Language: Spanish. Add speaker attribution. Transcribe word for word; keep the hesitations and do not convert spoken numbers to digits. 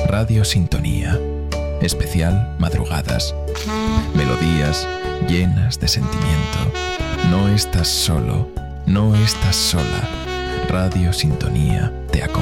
Speaker 1: Radio Sintonía. Especial madrugadas. Melodías llenas de sentimiento. No estás solo, no estás sola. Radio Sintonía te acompaña.